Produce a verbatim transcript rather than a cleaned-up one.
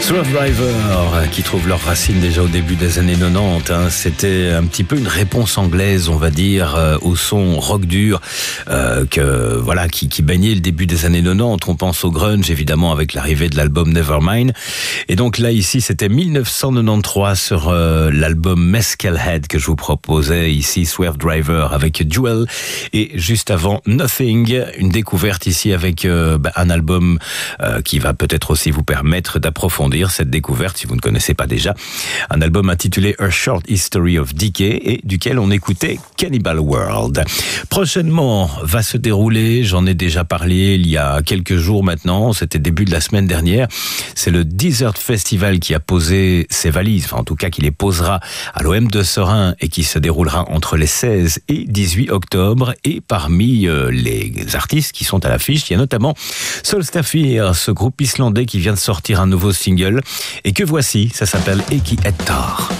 Swerve Driver, qui trouvent leurs racines déjà au début des années quatre-vingt-dix, hein. C'était un petit peu une réponse anglaise, on va dire, euh, au son rock dur, euh, que voilà, qui, qui baignait le début des années quatre-vingt-dix. On pense au grunge, évidemment, avec l'arrivée de l'album Nevermind. Et donc là, ici, c'était dix-neuf cent quatre-vingt-treize sur euh, l'album Mescal Head que je vous proposais ici, Swerve Driver avec Jewel. Et juste avant, Nothing, une découverte ici avec euh, bah, un album euh, qui va peut-être aussi vous permettre d'approfondir cette découverte si vous ne connaissez pas déjà. Un album intitulé A Short History of Decay et duquel on écoutait Cannibal World. Prochainement va se dérouler, j'en ai déjà parlé il y a quelques jours maintenant, c'était début de la semaine dernière, c'est le Desert Festival qui a posé ses valises, enfin en tout cas qui les posera à l'O M de Serein et qui se déroulera entre les seize et dix-huit octobre. Et parmi euh, les artistes qui sont à l'affiche, il y a notamment Solstafir, ce groupe islandais qui vient de sortir un nouveau single et que voici, ça s'appelle Eki Ettar.